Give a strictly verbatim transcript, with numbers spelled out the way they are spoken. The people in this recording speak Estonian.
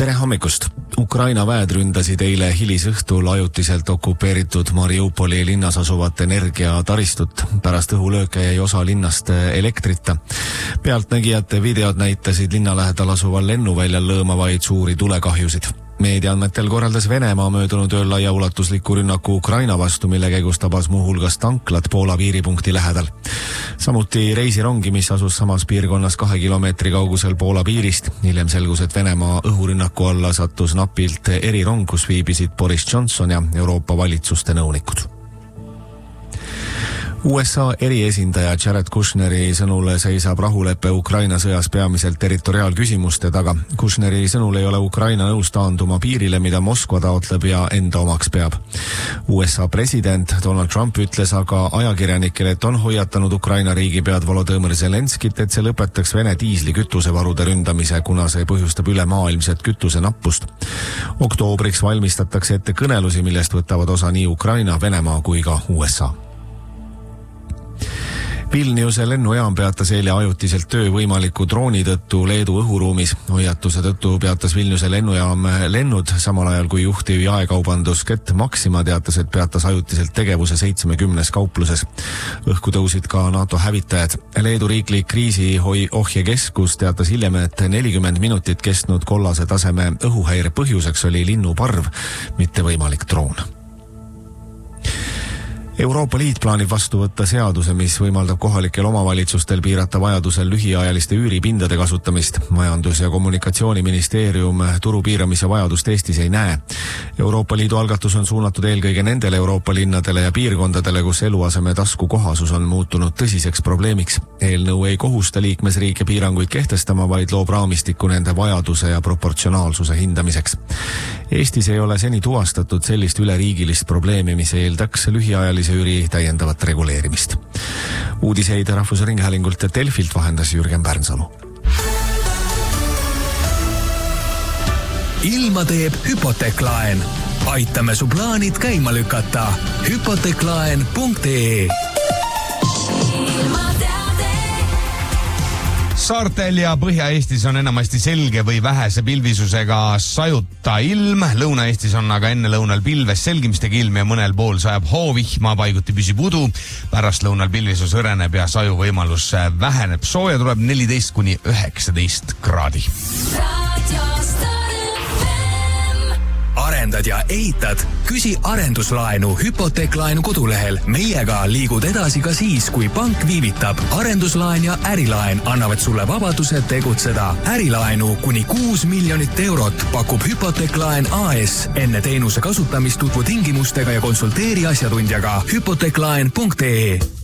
Tere hommikust! Ukraina väed ründasid eile hilisõhtul ajutiselt okupeeritud Mariupoli linnas asuvat energiataristut. Pärast õhulööke jäi osa linnast elektrita. Pealtnägijate videod näitasid linna lähedal asuval lennuväljal lõõmavaid suuri tulekahjusid. Meediaandmetel korraldas Venemaa möödunud ööl laiaulatusliku rünnaku Ukraina vastu, mille käigus tabas muuhulgas tanklat Poola piiripunkti lähedal. Samuti reisirongi, mis asus samas piirkonnas kahe kilomeetri kaugusel Poola piirist. Hiljem selgus, et Venemaa õhurünnaku alla sattus napilt erirong, kus viibisid Boris Johnson ja Euroopa valitsuste nõunikud. U S A eriesindaja Jared Kushneri sõnul seisab rahuleppe Ukraina sõjas peamiselt territoriaalküsimuste taga. Kushneri sõnul ei ole Ukraina nõus taanduma piirile, mida Moskva taotleb ja enda omaks peab. U S A president Donald Trump ütles aga ajakirjanikele, et on hoiatanud Ukraina riigipead Volodõmõr Zelenskit, et see lõpetaks Vene diislikütusevarude ründamise, kuna see põhjustab ülemaailmset kütusenappust. Oktoobriks valmistatakse ette kõnelusi, millest võtavad osa nii Ukraina, Venemaa kui ka U S A. Vilniuse lennujaam peatas eile ajutiselt töö võimaliku drooni tõttu Leedu õhuruumis. Hoiatuse tõttu peatas Vilniuse lennujaam lennud, samal ajal kui juhtiv jaekaubanduskett Maxima teatas, et peatas ajutiselt tegevuse seitsmekümnes kaupluses. Õhku tõusid ka NATO hävitajad. Leedu riiklik kriisiohjekeskus teatas hiljem, et nelikümmend minutit kestnud kollase taseme õhuhäire põhjuseks oli linnuparv, mitte võimalik droon. Euroopa Liit plaanib vastu võtta seaduse, mis võimaldab kohalikel omavalitsustel piirata vajadusel lühiajaliste üüripindade kasutamist. Majandus- ja kommunikatsiooniministeerium turu piiramise vajadust Eestis ei näe. Euroopa Liidu algatus on suunatud eelkõige nendele Euroopa linnadele ja piirkondadele, kus eluaseme taskukohasus on muutunud tõsiseks probleemiks. Eelnõu ei kohusta liikmesriike piiranguid kehtestama, vaid loob raamistiku nende vajaduse ja proportsionaalsuse hindamiseks. Eestis ei ole seni tuvastatud sellist üleriigilist probleemi, mis eeldaks lühiajalisi üüri täiendavat reguleerimist. Uudiseid Rahvusringhäälingult ja Delfilt vahendas Jürgen Pärnsalu. Ilma teeb hüpoteeklaen. Aitame su plaanid käima lükata. hüpoteeklaen punkt ee. Saartel ja Põhja-Eestis on enamasti selge või vähese pilvisusega sajuta ilm. Lõuna-Eestis on aga enne lõunal pilves selgimistega ilm ja mõnel pool sajab hoovihma, paiguti püsib udu. Pärast lõunal pilvisus õreneb ja saju võimalus väheneb. Sooja tuleb neliteist kuni üheksateist kraadi. Arendad ja ehitad? Küsi arenduslaenu hüpoteeklaenu kodulehel. Meiega liigud edasi ka siis, kui pank viivitab. Arenduslaen ja ärilaen annavad sulle vabaduse tegutseda. Ärilaenu kuni kuus miljonit eurot pakub hüpoteeklaen A S. Enne teenuse kasutamist tutvu tingimustega ja konsulteeri asjatundjaga. hüpoteeklaen punkt ee.